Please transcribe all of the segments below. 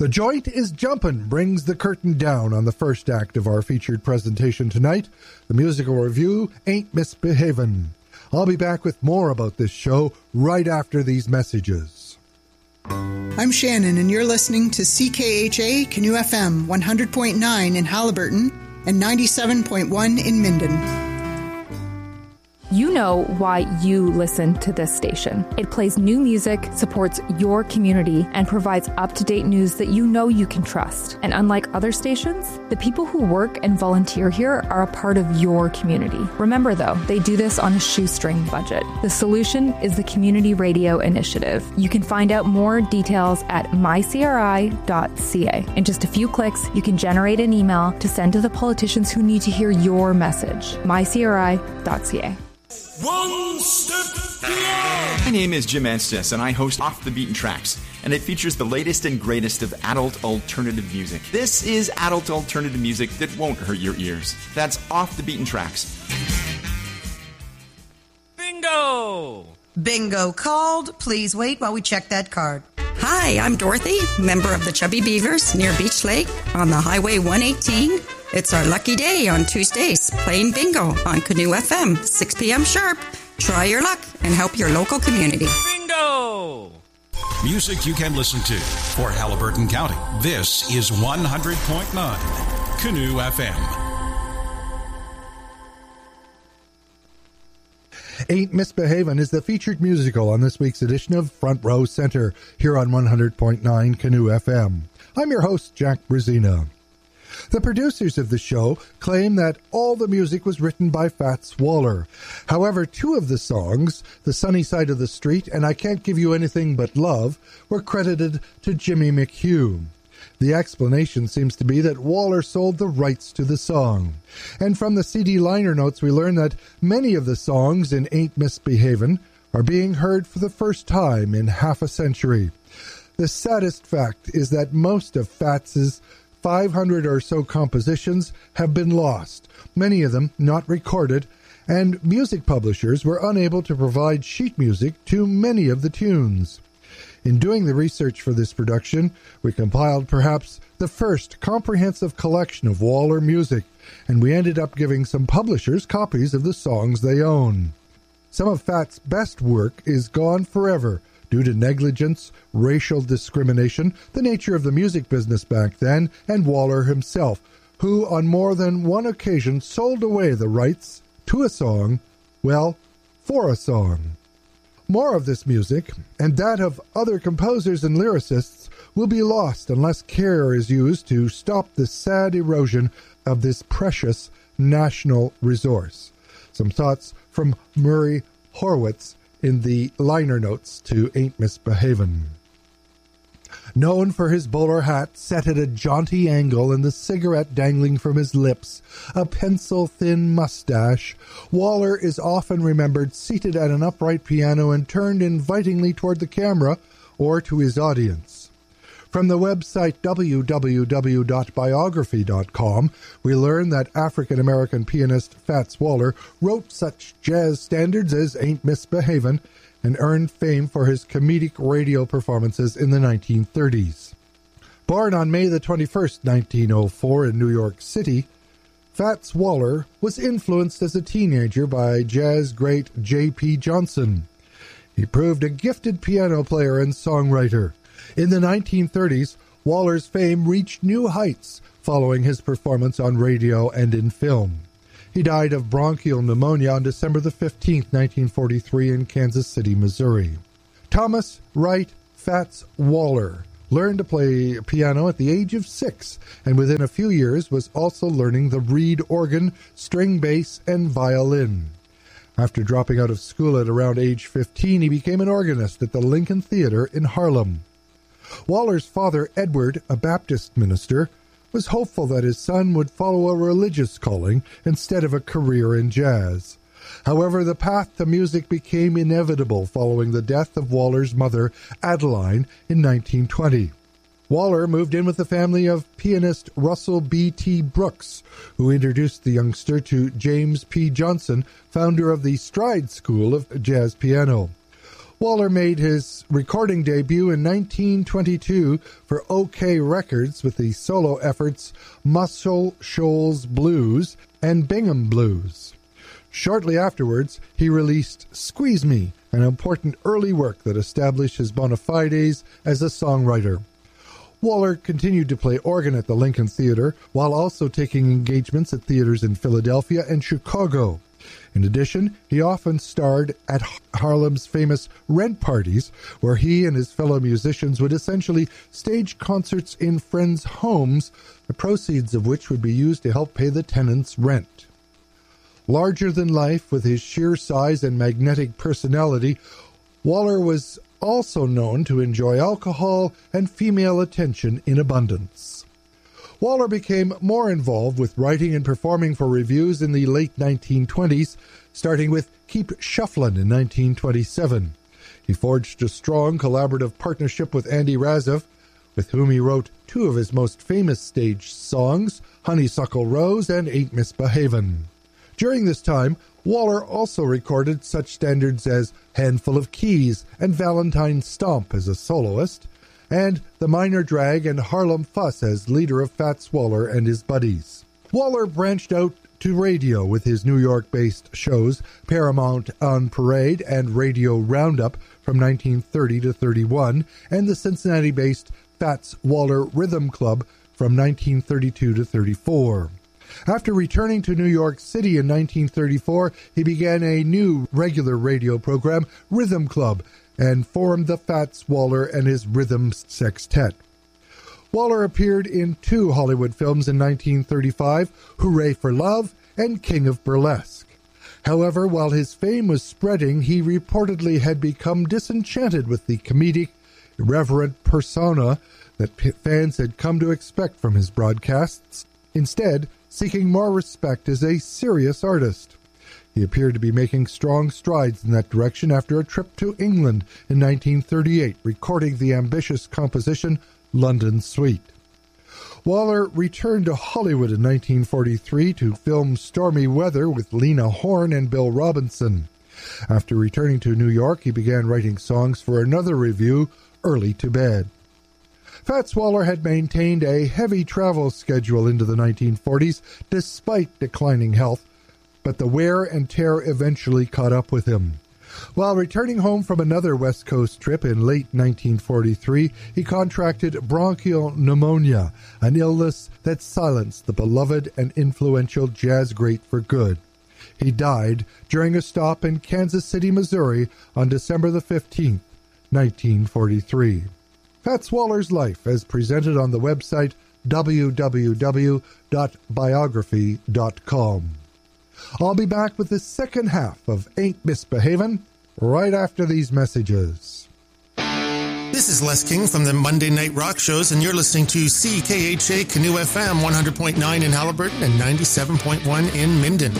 The Joint is Jumpin' brings the curtain down on the first act of our featured presentation tonight. The musical review, Ain't Misbehavin'. I'll be back with more about this show right after these messages. I'm Shannon, and you're listening to CKHA Canoe FM 100.9 in Halliburton and 97.1 in Minden. You know why you listen to this station. It plays new music, supports your community, and provides up-to-date news that you know you can trust. And unlike other stations, the people who work and volunteer here are a part of your community. Remember, though, they do this on a shoestring budget. The solution is the Community Radio Initiative. You can find out more details at mycri.ca. In just a few clicks, you can generate an email to send to the politicians who need to hear your message. mycri.ca. One step beyond. My name is Jim Estes, and I host Off the Beaten Tracks, and it features the latest and greatest of adult alternative music. This is adult alternative music that won't hurt your ears. That's Off the Beaten Tracks. Bingo! Bingo called. Please wait while we check that card. Hi, I'm Dorothy, member of the Chubby Beavers near Beach Lake on the Highway 118. It's our lucky day on Tuesdays, playing bingo on Canoe FM, 6 p.m. sharp. Try your luck and help your local community. Bingo! Music you can listen to for Halliburton County. This is 100.9 Canoe FM. Ain't Misbehavin' is the featured musical on this week's edition of Front Row Center here on 100.9 Canoe FM. I'm your host, Jack Brzezina. The producers of the show claim that all the music was written by Fats Waller. However, two of the songs, The Sunny Side of the Street and I Can't Give You Anything But Love, were credited to Jimmy McHugh. The explanation seems to be that Waller sold the rights to the song. And from the CD liner notes, we learn that many of the songs in Ain't Misbehavin' are being heard for the first time in half a century. The saddest fact is that most of Fats's 500 or so compositions have been lost, many of them not recorded, and music publishers were unable to provide sheet music to many of the tunes. In doing the research for this production, we compiled perhaps the first comprehensive collection of Waller music, and we ended up giving some publishers copies of the songs they own. Some of Fats' best work is gone forever, due to negligence, racial discrimination, the nature of the music business back then, and Waller himself, who on more than one occasion sold away the rights to a song, well, for a song. More of this music, and that of other composers and lyricists, will be lost unless care is used to stop the sad erosion of this precious national resource. Some thoughts from Murray Horwitz in the liner notes to Ain't Misbehavin'. Known for his bowler hat set at a jaunty angle and the cigarette dangling from his lips, a pencil-thin mustache, Waller is often remembered seated at an upright piano and turned invitingly toward the camera or to his audience. From the website www.biography.com, we learn that African-American pianist Fats Waller wrote such jazz standards as Ain't Misbehavin' and earned fame for his comedic radio performances in the 1930s. Born on May the 21st, 1904 in New York City, Fats Waller was influenced as a teenager by jazz great J.P. Johnson. He proved a gifted piano player and songwriter. In the 1930s, Waller's fame reached new heights following his performance on radio and in film. He died of bronchial pneumonia on December the 15th, 1943 in Kansas City, Missouri. Thomas Wright Fats Waller learned to play piano at the age of 6, and within a few years was also learning the reed organ, string bass, and violin. After dropping out of school at around age 15, he became an organist at the Lincoln Theater in Harlem. Waller's father, Edward, a Baptist minister, was hopeful that his son would follow a religious calling instead of a career in jazz. However, the path to music became inevitable following the death of Waller's mother, Adeline, in 1920. Waller moved in with the family of pianist Russell B.T. Brooks, who introduced the youngster to James P. Johnson, founder of the Stride School of Jazz Piano. Waller made his recording debut in 1922 for OK Records with the solo efforts Muscle Shoals Blues and Bingham Blues. Shortly afterwards, he released Squeeze Me, an important early work that established his bona fides as a songwriter. Waller continued to play organ at the Lincoln Theatre, while also taking engagements at theaters in Philadelphia and Chicago. In addition, he often starred at Harlem's famous rent parties, where he and his fellow musicians would essentially stage concerts in friends' homes, the proceeds of which would be used to help pay the tenants' rent. Larger than life, with his sheer size and magnetic personality, Waller was also known to enjoy alcohol and female attention in abundance. Waller became more involved with writing and performing for revues in the late 1920s, starting with Keep Shufflin' in 1927. He forged a strong collaborative partnership with Andy Razov, with whom he wrote two of his most famous stage songs, Honeysuckle Rose and Ain't Misbehavin'. During this time, Waller also recorded such standards as Handful of Keys and Valentine Stomp as a soloist, and The Minor Drag and Harlem Fuss as leader of Fats Waller and his buddies. Waller branched out to radio with his New York-based shows Paramount on Parade and Radio Roundup from 1930 to 31, and the Cincinnati-based Fats Waller Rhythm Club from 1932 to 34. After returning to New York City in 1934, he began a new regular radio program, Rhythm Club, and formed the Fats Waller and his Rhythm Sextet. Waller appeared in two Hollywood films in 1935, Hooray for Love and King of Burlesque. However, while his fame was spreading, he reportedly had become disenchanted with the comedic, irreverent persona that fans had come to expect from his broadcasts, instead seeking more respect as a serious artist. He appeared to be making strong strides in that direction after a trip to England in 1938, recording the ambitious composition London Suite. Waller returned to Hollywood in 1943 to film Stormy Weather with Lena Horne and Bill Robinson. After returning to New York, he began writing songs for another revue, Early to Bed. Fats Waller had maintained a heavy travel schedule into the 1940s despite declining health, but the wear and tear eventually caught up with him. While returning home from another West Coast trip in late 1943, he contracted bronchial pneumonia, an illness that silenced the beloved and influential jazz great for good. He died during a stop in Kansas City, Missouri on December the 15th, 1943. Fats Waller's life as presented on the website www.biography.com. I'll be back with the second half of Ain't Misbehavin' right after these messages. This is Les King from the Monday Night Rock Shows, and you're listening to CKHA Canoe FM 100.9 in Halliburton and 97.1 in Minden.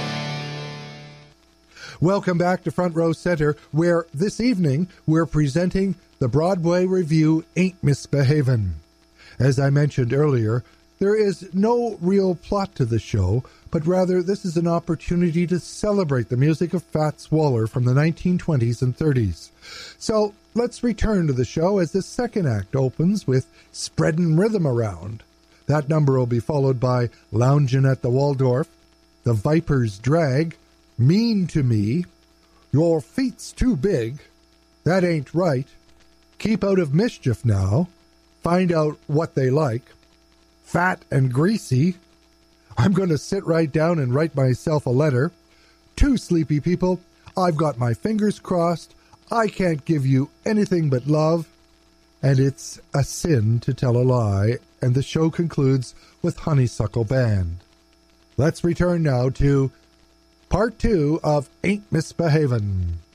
Welcome back to Front Row Center, where this evening we're presenting the Broadway review Ain't Misbehavin'. As I mentioned earlier, there is no real plot to the show, but rather this is an opportunity to celebrate the music of Fats Waller from the 1920s and 30s. So let's return to the show as the second act opens with Spreadin' Rhythm Around. That number will be followed by Loungin' at the Waldorf, The Viper's Drag, Mean to Me, Your Feet's Too Big, That Ain't Right, Keep Out of Mischief Now, Find Out What They Like, Fat and Greasy, I'm going to sit right down and write myself a letter, Two Sleepy People, I've Got My Fingers Crossed, I Can't Give You Anything But Love, and It's a Sin to Tell a Lie, and the show concludes with Honeysuckle Band. Let's return now to Part 2 of Ain't Misbehavin'.